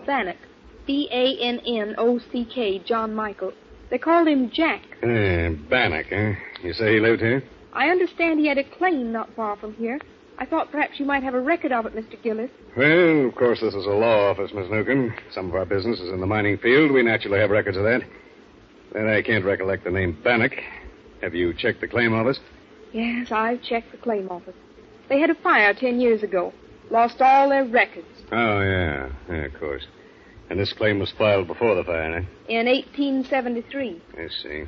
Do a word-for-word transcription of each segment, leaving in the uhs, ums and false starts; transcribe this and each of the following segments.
Bannock. B A N N O C K, John Michael. They called him Jack. Uh, Bannock, huh? You say he lived here? I understand he had a claim not far from here. I thought perhaps you might have a record of it, Mister Gillis. Well, of course, this is a law office, Miss Newcomb. Some of our business is in the mining field. We naturally have records of that. But I can't recollect the name Bannock. Have you checked the claim office? Yes, I've checked the claim office. They had a fire ten years ago. Lost all their records. Oh, yeah. Yeah, of course. And this claim was filed before the fire, huh? In eighteen seventy-three. I see.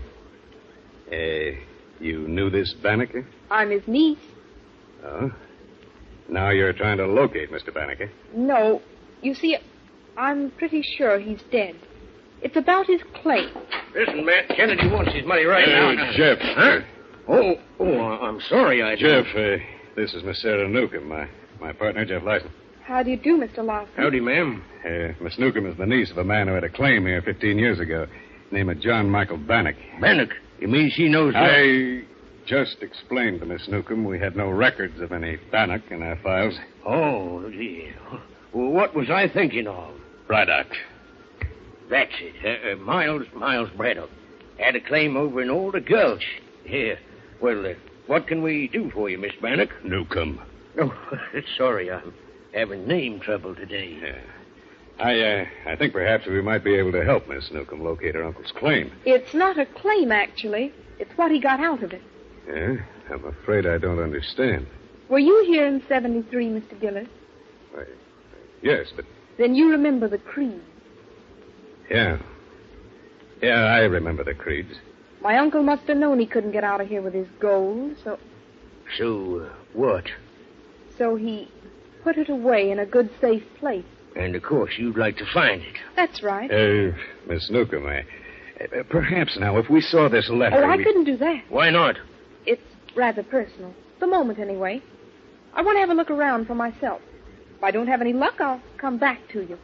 Uh, you knew this Bannock? I'm his niece. Oh? Now you're trying to locate Mister Bannock, eh? No. You see, I'm pretty sure he's dead. It's about his claim. Listen, Matt, Kennedy wants his money right uh, now. Jeff. Huh? Oh, oh, I'm sorry, I... Jeff, uh, this is Miss Sarah Newcomb, my, my partner, Jeff Lyson. How do you do, Mister Larson? Howdy, ma'am. Uh, Miss Newcomb is the niece of a man who had a claim here fifteen years ago. Name of John Michael Bannock. Bannock? You mean she knows that? I just explained to Miss Newcomb we had no records of any Bannock in our files. Oh, dear. Well, what was I thinking of? Braddock. That's it. Uh, uh, Miles, Miles Braddock. Had a claim over in Alder Gulch. Yeah. Well, uh, what can we do for you, Miss Bannock? Newcomb. Oh, sorry, I'm having name trouble today. Yeah. I, uh, I think perhaps we might be able to help Miss Newcomb locate her uncle's claim. It's not a claim, actually. It's what he got out of it. Yeah? I'm afraid I don't understand. Were you here in seventy-three, Mister Gillis? Why, yes, but... Then you remember the Creed. Yeah. Yeah, I remember the Creeds. My uncle must have known he couldn't get out of here with his gold, so... So, uh, what? So he put it away in a good, safe place. And, of course, you'd like to find it. That's right. Uh, Miss Newcomb, I, uh, perhaps now, if we saw this letter... Oh, I we... couldn't do that. Why not? It's rather personal. The moment, anyway. I want to have a look around for myself. If I don't have any luck, I'll come back to you.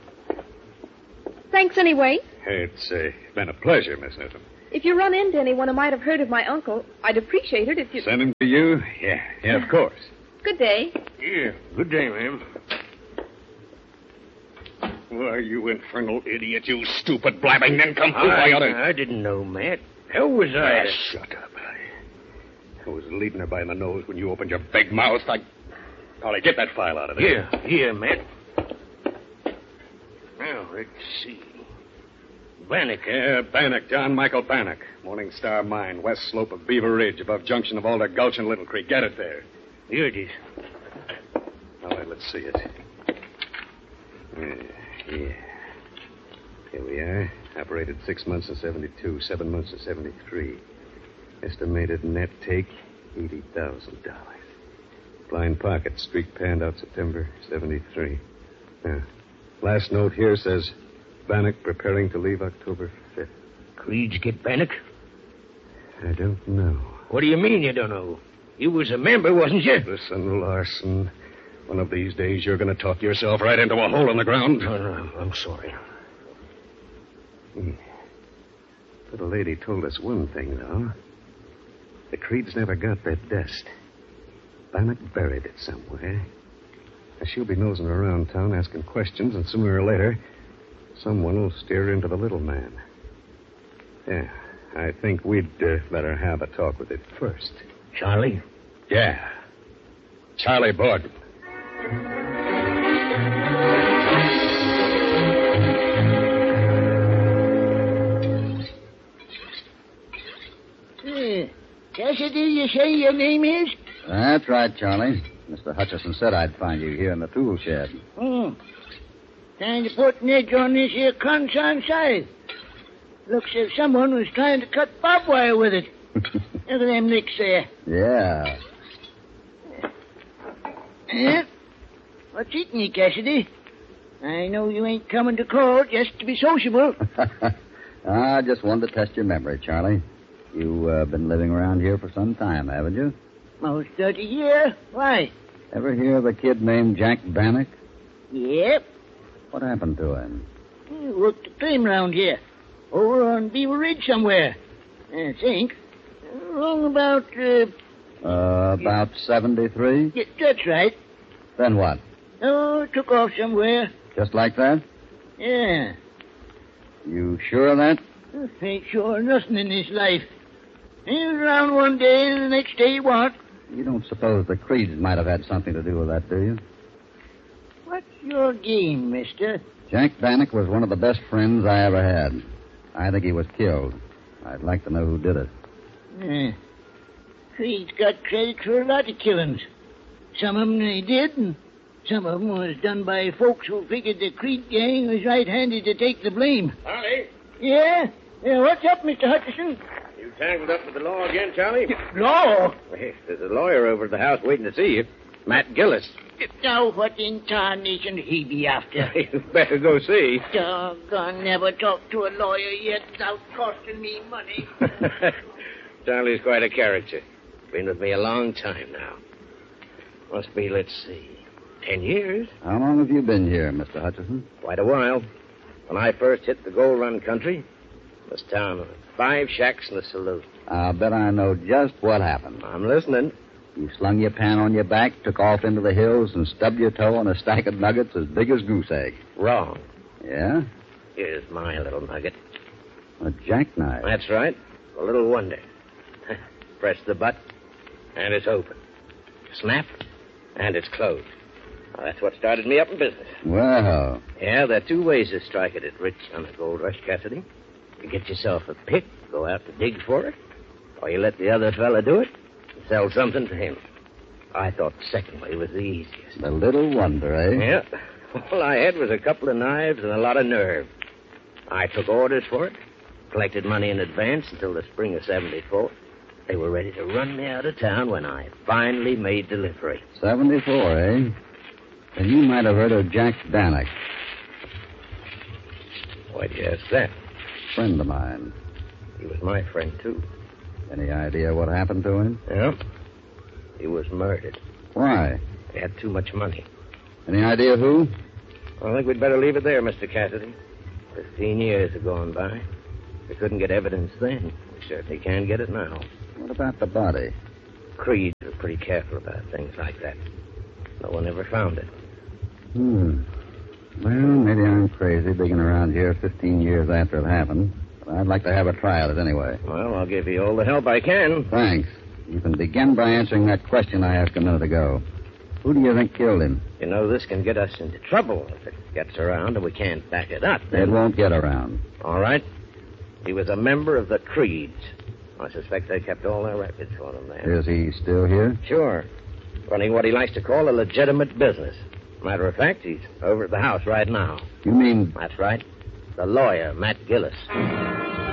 Thanks anyway. It's uh, been a pleasure, Miss Newcomb. If you run into anyone who might have heard of my uncle, I'd appreciate it if you... Send him to you? Yeah, yeah, of course. Good day. Yeah, good day, ma'am. Why, you infernal idiot, you stupid blabbing nincompoop. I, I ought to... I didn't know, Matt. How was I? Ah, shut up. I, I was leading her by the nose when you opened your big mouth. I... Ollie, get that file out of there. Here, here, Matt. Now, let's see. Bannock. Yeah, Bannock, John Michael Bannock. Morning Star Mine, west slope of Beaver Ridge, above junction of Alder Gulch and Little Creek. Get it there. Here it is. All right, let's see it. Yeah, yeah. Here we are. Operated six months in seventy-two, seven months in seventy-three. Estimated net take, eighty thousand dollars. Blind pocket, streak panned out September seventy-three. Yeah. Last note here says, Bannock preparing to leave October fifth. Creeds get Bannock? I don't know. What do you mean you don't know? You was a member, wasn't you? Listen, Larson. One of these days you're going to talk yourself right into a hole in the ground. No, no, I'm sorry. Hmm. But the lady told us one thing, though. The Creeds never got that dust. Bannock buried it somewhere. Now, she'll be nosing around town asking questions, and sooner or later, someone will steer into the little man. Yeah, I think we'd uh, better have a talk with it first. Charlie? Yeah. Charlie Borden. Uh, Cassidy, you say your name is? That's right, Charlie. Mister Hutchison said I'd find you here in the tool shed. Oh. Trying to put an edge on this here Conson scythe. Looks as if someone was trying to cut barbed wire with it. Look at them nicks there. Yeah. Eh? What's eating you, Cassidy? I know you ain't coming to court just to be sociable. I just wanted to test your memory, Charlie. You've uh, been living around here for some time, haven't you? Most thirty year. Why? Ever hear of a kid named Jack Bannock? Yep. What happened to him? He worked a claim round here. Over on Beaver Ridge somewhere. I think. Wrong about, uh... Uh, about seventy-three? Yeah, that's right. Then what? Oh, took off somewhere. Just like that? Yeah. You sure of that? I ain't sure of nothing in this life. He was around one day and the next day he wasn't. You don't suppose the Creeds might have had something to do with that, do you? What's your game, mister? Jack Bannock was one of the best friends I ever had. I think he was killed. I'd like to know who did it. Yeah. Creed's got credit for a lot of killings. Some of them they did, and some of them was done by folks who figured the Creed gang was right-handed to take the blame. Charlie, Yeah? Yeah, what's up, Mister Hutchison? you tangled up with the law again, Charlie? Law? Hey, there's a lawyer over at the house waiting to see you. Matt Gillis. Now, what in tarnation he be after? You better go see. Doggone, never talked to a lawyer yet without costing me money. Charlie's quite a character. Been with me a long time now. Must be, let's see, ten years. How long have you been here, Mister Hutchison? Quite a while. When I first hit the Gold Run country, this town with five shacks and a saloon. I'll bet I know just what happened. I'm listening. You slung your pan on your back, took off into the hills, and stubbed your toe on a stack of nuggets as big as goose egg. Wrong. Yeah? Here's my little nugget. A jackknife. That's right. A little wonder. Press the button, and it's open. Snap, and it's closed. Well, that's what started me up in business. Well, Yeah, there are two ways to strike it at rich on a gold rush, Cassidy. You get yourself a pick, go out to dig for it, or you let the other fella do it and sell something to him. I thought the second way was the easiest. a little wonder, eh? Yeah. All I had was a couple of knives and a lot of nerve. I took orders for it, collected money in advance until the spring of seventy-four. They were ready to run me out of town when I finally made delivery. seventy-four, eh? Then you might have heard of Jack Bannock, Why'd you ask that? friend of mine. He was my friend, too. Any idea what happened to him? Yeah? He was murdered. Why? He had too much money. Any idea who? I think we'd better leave it there, Mister Cassidy. Fifteen years have gone by. We couldn't get evidence then. We certainly can get it now. What about the body? Creeds are pretty careful about things like that. No one ever found it. Hmm. Well, maybe I'm crazy digging around here fifteen years after it happened. But I'd like to have a try at it anyway. Well, I'll give you all the help I can. Thanks. You can begin by answering that question I asked a minute ago. Who do you think killed him? You know, this can get us into trouble if it gets around and we can't back it up. Then... It won't get around. All right. He was a member of the Creeds. I suspect they kept all their records for him there. Is he still here? Sure. Running what he likes to call a legitimate business. Matter of fact, he's over at the house right now. You mean... That's right. The lawyer, Matt Gillis.